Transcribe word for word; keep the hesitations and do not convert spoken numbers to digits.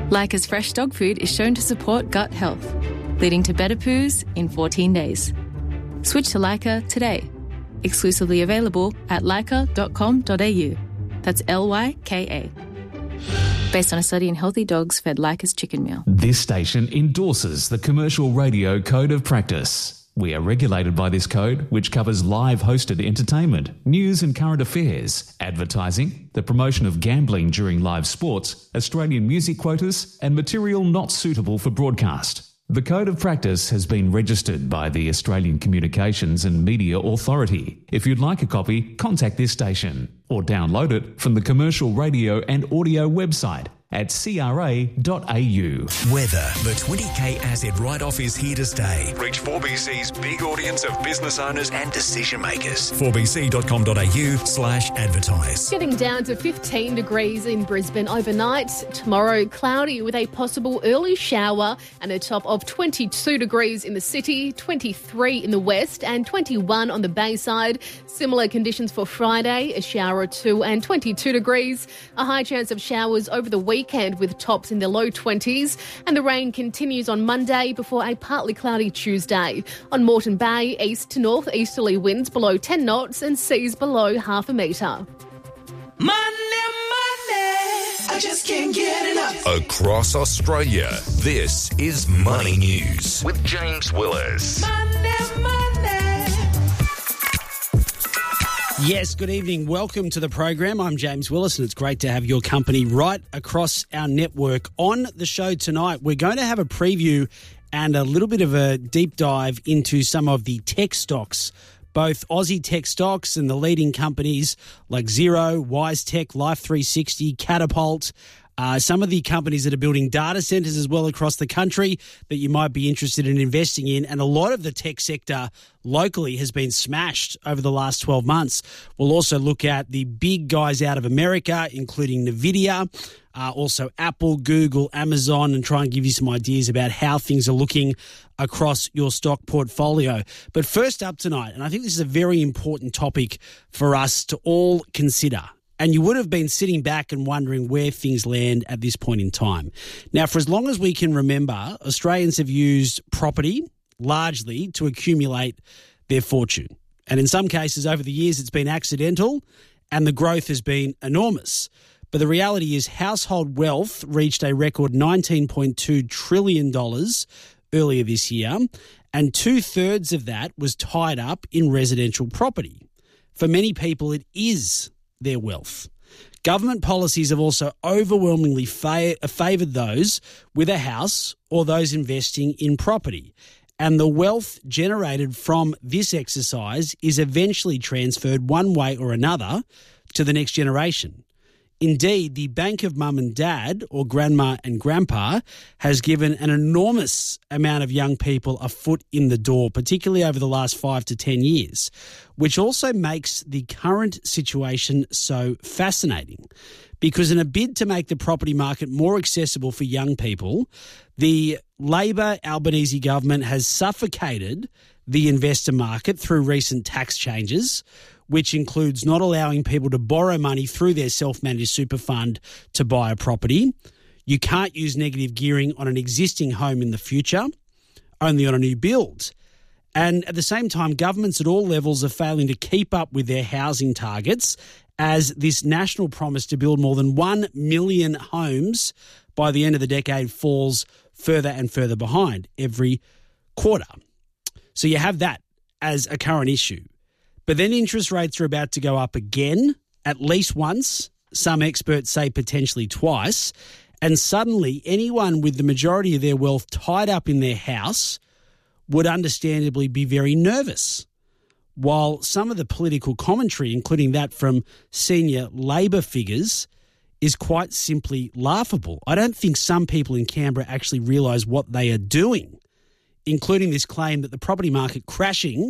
Lyca's fresh dog food is shown to support gut health, leading to better poos in fourteen days. Switch to Lyca today. Exclusively available at lyca dot com dot a u. That's L Y K A. Based on a study in healthy dogs fed Lyca's chicken meal. This station endorses the Commercial Radio Code of Practice. We are regulated by this code, which covers live hosted entertainment, news and current affairs, advertising, the promotion of gambling during live sports, Australian music quotas, and material not suitable for broadcast. The Code of Practice has been registered by the Australian Communications and Media Authority. If you'd like a copy, contact this station or download it from the Commercial Radio and Audio website at c r a dot a u. Weather. The twenty K asset write-off is here to stay. Reach four B C's big audience of business owners and decision makers. four b c dot com dot a u slash advertise. Getting down to fifteen degrees in Brisbane overnight. Tomorrow, cloudy with a possible early shower and a top of twenty-two degrees in the city, twenty-three in the west and twenty-one on the Bayside. Similar conditions for Friday, a shower or two and twenty-two degrees. A high chance of showers over the weekend. Weekend with tops in the low twenties, and the rain continues on Monday before a partly cloudy Tuesday. On Moreton Bay, east to north easterly winds below ten knots and seas below half a metre. Money, money, I just can't get enough. Across Australia, this is Money News with James Willis. Money, money. Yes, good evening. Welcome to the program. I'm James Willis, and it's great to have your company right across our network. On the show tonight, we're going to have a preview and a little bit of a deep dive into some of the tech stocks, both Aussie tech stocks and the leading companies like Xero, WiseTech, Life three sixty, Catapult. Uh, some of the companies that are building data centres as well across the country that you might be interested in investing in. And a lot of the tech sector locally has been smashed over the last twelve months. We'll also look at the big guys out of America, including NVIDIA, uh, also Apple, Google, Amazon, and try and give you some ideas about how things are looking across your stock portfolio. But first up tonight, and I think this is a very important topic for us to all consider, and you would have been sitting back and wondering where things land at this point in time. Now, for as long as we can remember, Australians have used property largely to accumulate their fortune. And in some cases over the years, it's been accidental and the growth has been enormous. But the reality is household wealth reached a record nineteen point two trillion dollars earlier this year, and two-thirds of that was tied up in residential property. For many people, it is their wealth. Government policies have also overwhelmingly fa- favoured those with a house or those investing in property. And the wealth generated from this exercise is eventually transferred one way or another to the next generation. Indeed, the Bank of Mum and Dad, or Grandma and Grandpa, has given an enormous amount of young people a foot in the door, particularly over the last five to ten years, which also makes the current situation so fascinating. Because in a bid to make the property market more accessible for young people, the Labor Albanese government has suffocated the investor market through recent tax changes, which includes not allowing people to borrow money through their self-managed super fund to buy a property. You can't use negative gearing on an existing home in the future, only on a new build. And at the same time, governments at all levels are failing to keep up with their housing targets as this national promise to build more than one million homes by the end of the decade falls further and further behind every quarter. So you have that as a current issue. But then interest rates are about to go up again, at least once, some experts say potentially twice, and suddenly anyone with the majority of their wealth tied up in their house would understandably be very nervous. While some of the political commentary, including that from senior Labor figures, is quite simply laughable. I don't think some people in Canberra actually realise what they are doing, including this claim that the property market crashing